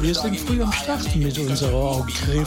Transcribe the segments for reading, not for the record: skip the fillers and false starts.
Wir sind früh am Start mit unserer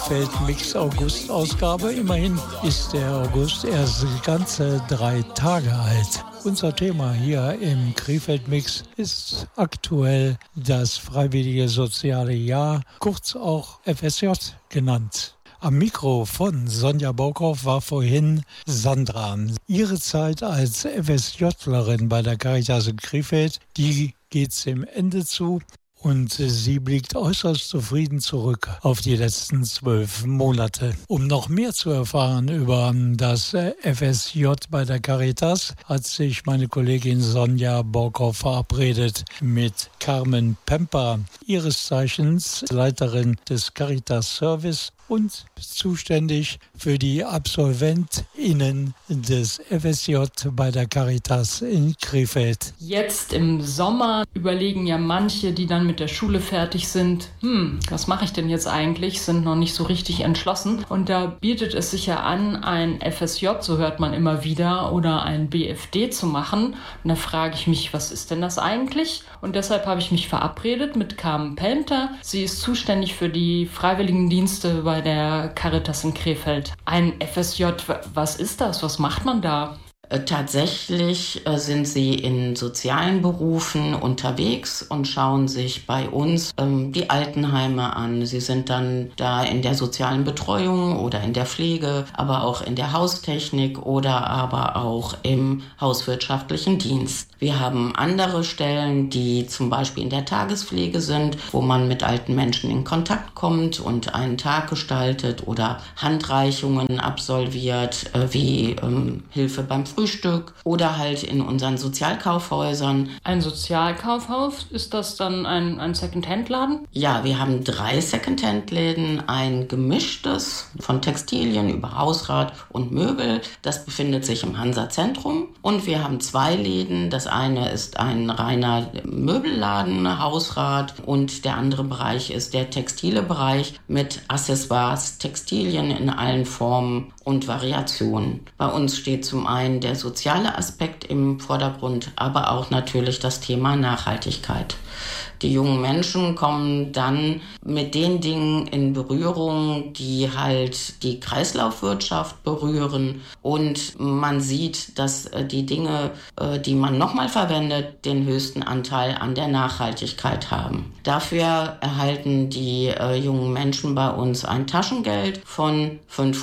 Krefeld-Mix-August-Ausgabe. Immerhin ist der August erst ganze 3 Tage alt. Unser Thema hier im Krefeld-Mix ist aktuell das Freiwillige Soziale Jahr, kurz auch FSJ genannt. Am Mikro von Sonja Baukauf war vorhin Sandra. Ihre Zeit als FSJlerin bei der Caritas in Krefeld, die geht dem Ende zu. Und sie blickt äußerst zufrieden zurück auf die letzten 12 Monate. Um noch mehr zu erfahren über das FSJ bei der Caritas, hat sich meine Kollegin Sonja Borkow verabredet mit Carmen Pemper, ihres Zeichens Leiterin des Caritas Service und zuständig für die AbsolventInnen des FSJ bei der Caritas in Krefeld. Jetzt im Sommer überlegen ja manche, die dann mit der Schule fertig sind, was mache ich denn jetzt eigentlich, sind noch nicht so richtig entschlossen. Und da bietet es sich ja an, ein FSJ, so hört man immer wieder, oder ein BFD zu machen. Und da frage ich mich, was ist denn das eigentlich? Und deshalb habe ich mich verabredet mit Carmen Pemper. Sie ist zuständig für die Freiwilligendienste bei der Caritas in Krefeld. Ein FSJ, was ist das? Was macht man da? Tatsächlich sind sie in sozialen Berufen unterwegs und schauen sich bei uns die Altenheime an. Sie sind dann da in der sozialen Betreuung oder in der Pflege, aber auch in der Haustechnik oder aber auch im hauswirtschaftlichen Dienst. Wir haben andere Stellen, die zum Beispiel in der Tagespflege sind, wo man mit alten Menschen in Kontakt kommt und einen Tag gestaltet oder Handreichungen absolviert, wie Hilfe beim Frühstück oder halt in unseren Sozialkaufhäusern. Ein Sozialkaufhaus, ist das dann ein Second-Hand-Laden? Ja, wir haben 3 Second-Hand-Läden, ein gemischtes von Textilien über Hausrat und Möbel. Das befindet sich im Hansa-Zentrum. Und wir haben 2 Läden. Das eine ist ein reiner Möbelladen, Hausrat, und der andere Bereich ist der textile Bereich mit Accessoires, Textilien in allen Formen und Variationen. Bei uns steht zum einen der soziale Aspekt im Vordergrund, aber auch natürlich das Thema Nachhaltigkeit. Die jungen Menschen kommen dann mit den Dingen in Berührung, die halt die Kreislaufwirtschaft berühren, und man sieht, dass die Dinge, die man nochmal verwendet, den höchsten Anteil an der Nachhaltigkeit haben. Dafür erhalten die jungen Menschen bei uns ein Taschengeld von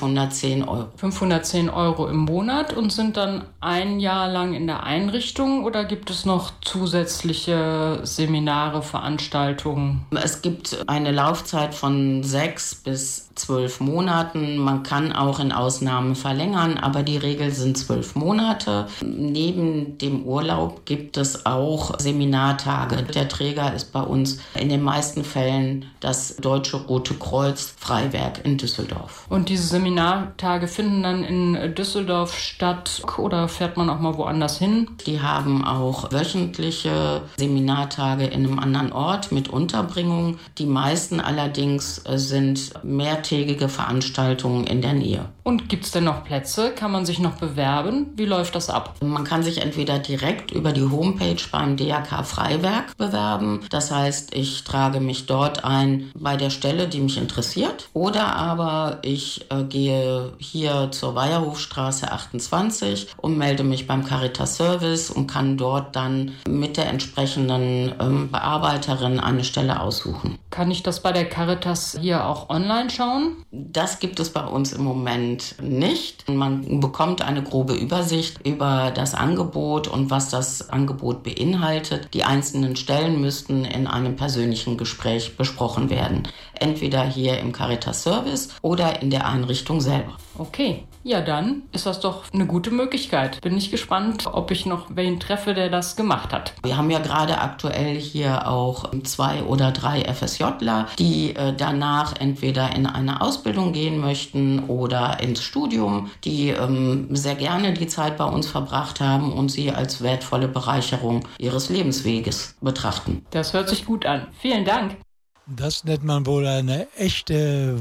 510 Euro. 510 Euro im Monat und sind dann ein Jahr lang in der Einrichtung, oder gibt es noch zusätzliche Seminare, Veranstaltungen? Es gibt eine Laufzeit von 6 bis 12 Monaten. Man kann auch in Ausnahmen verlängern, aber die Regel sind 12 Monate. Neben dem Urlaub gibt es auch Seminartage. Der Träger ist bei uns in den meisten Fällen das Deutsche Rote Kreuz Freiwerk in Düsseldorf. Und diese Seminartage finden dann in Düsseldorf statt, oder fährt man auch mal woanders hin? Die haben auch wöchentliche Seminartage in einem anderen Ort mit Unterbringung. Die meisten allerdings sind mehrtägige Veranstaltungen in der Nähe. Und gibt es denn noch Plätze? Kann man sich noch bewerben? Wie läuft das ab? Man kann sich entweder direkt über die Homepage beim DRK Freiwerk bewerben. Das heißt, ich trage mich dort ein bei der Stelle, die mich interessiert. Oder aber ich gehe hier zur Weierhofstraße 28 und melde mich beim Caritas Service und kann dort dann mit der entsprechenden Bearbeiterin eine Stelle aussuchen. Kann ich das bei der Caritas hier auch online schauen? Das gibt es bei uns im Moment nicht. Man bekommt eine grobe Übersicht über das Angebot und was das Angebot beinhaltet. Die einzelnen Stellen müssten in einem persönlichen Gespräch besprochen werden. Entweder hier im Caritas Service oder in der Einrichtung selber. Okay, ja, dann ist das doch eine gute Möglichkeit. Bin ich gespannt, ob ich noch wen treffe, der das gemacht hat. Wir haben ja gerade aktuell hier auch 2 oder 3 FSJler, die danach entweder in eine Ausbildung gehen möchten oder ins Studium, die sehr gerne die Zeit bei uns verbracht haben und sie als wertvolle Bereicherung ihres Lebensweges betrachten. Das hört sich gut an. Vielen Dank. Das nennt man wohl eine echte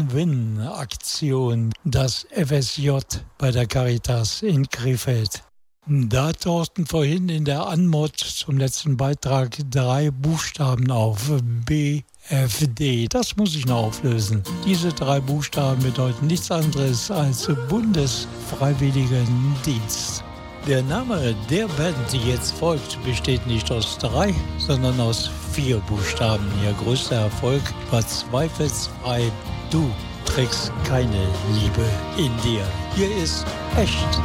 Win-Win-Aktion, das FSJ bei der Caritas in Krefeld. Da tauchten vorhin in der Anmod zum letzten Beitrag 3 Buchstaben auf, BFD. BFD. Das muss ich noch auflösen. Diese 3 Buchstaben bedeuten nichts anderes als Bundesfreiwilligendienst. Der Name der Band, die jetzt folgt, besteht nicht aus 3, sondern aus 4 Buchstaben. Ihr größter Erfolg war zweifelsfrei Du trägst keine Liebe in dir. Hier ist Echt.